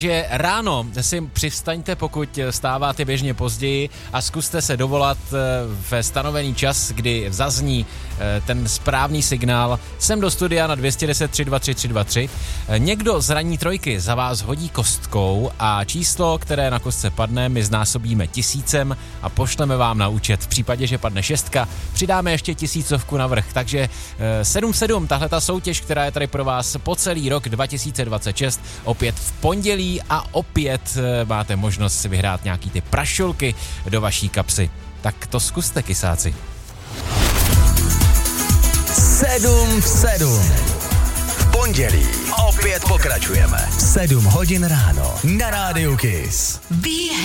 Že ráno si přistaňte, pokud vstáváte běžně později a zkuste se dovolat ve stanovený čas, kdy zazní ten správný signál sem do studia na 210 323 323. Někdo z ranní trojky za vás hodí kostkou a číslo, které na kostce padne, my znásobíme 1000 a pošleme vám na účet. V případě, že padne 6, přidáme ještě 1000 navrch. Takže 7-7, tahle ta soutěž, která je tady pro vás po celý rok 2026, opět v pondělí a opět máte možnost si vyhrát nějaký ty prašulky do vaší kapsy. Tak to zkuste, kysáci. 7 v 7. V pondělí opět pokračujeme. 7 hodin ráno na Rádiu Kiss.